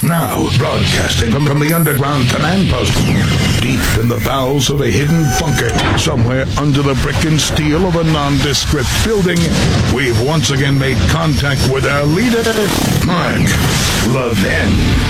Now, broadcasting from the underground command post, deep in the bowels of a hidden bunker, somewhere under the brick and steel of a nondescript building, we've once again made contact with our leader, Mark Levin.